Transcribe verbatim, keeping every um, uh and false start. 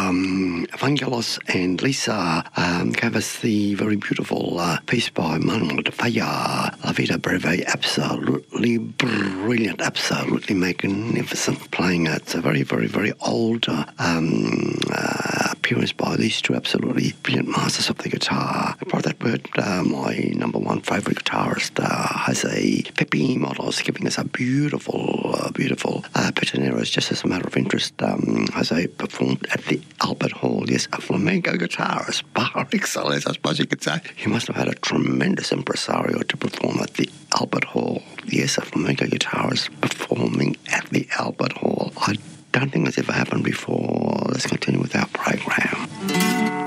um, Evangelos and Lisa um, gave us the very beautiful uh, piece by Manuel de Falla, La Vida Breve, absolutely brilliant, absolutely magnificent playing. It's a very, very, very old uh, um, uh, appearance by these two absolutely brilliant masters of the guitar. By that word, uh, my number one favourite guitarist, uh, Jose Pepe Motos, giving us a beautiful, uh, beautiful uh, Petaneros. Just as a matter of interest, um, Jose performed at the Albert Hall. Yes, a flamenco guitarist par excellence, I suppose you could say. He must have had a tremendous impresario to perform at the Albert Hall. Yes, a flamenco guitarist performing at the Albert Hall. I don't think that's ever happened before. Let's continue with our program.